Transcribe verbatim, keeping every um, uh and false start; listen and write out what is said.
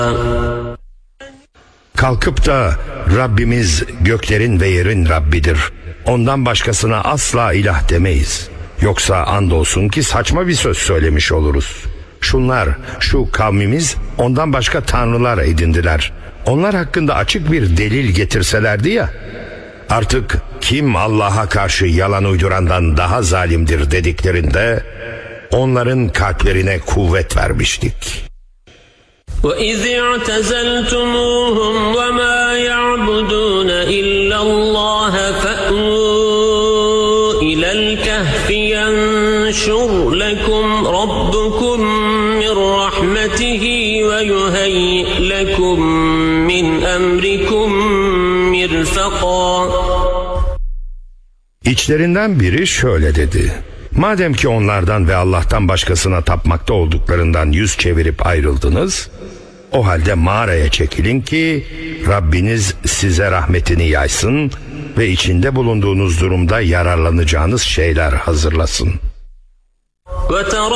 Kalkıp da Rabbimiz göklerin ve yerin Rabbidir, ondan başkasına asla ilah demeyiz, yoksa andolsun ki saçma bir söz söylemiş oluruz. Şunlar, şu kavmimiz ondan başka tanrılar edindiler. Onlar hakkında açık bir delil getirselerdi ya. Artık kim Allah'a karşı yalan uydurandan daha zalimdir dediklerinde onların kalplerine kuvvet vermiştik. وَإِذِ اعْتَزَلْتُمُوهُمْ وَمَا يَعْبُدُونَ إِلَّا اللَّهَ فَأْوُوا إِلَى الْكَهْفِ يَنشُرْ لَكُمْ رَبُّكُمْ مِنْ رَحْمَتِهِ وَيُهَيِّئْ لَكُمْ مِنْ أَمْرِكُمْ مِرْفَقًا. İçlerinden biri şöyle dedi: madem ki onlardan ve Allah'tan başkasına tapmakta olduklarından yüz çevirip ayrıldınız, o halde mağaraya çekilin ki Rabbiniz size rahmetini yaysın ve içinde bulunduğunuz durumda yararlanacağınız şeyler hazırlasın.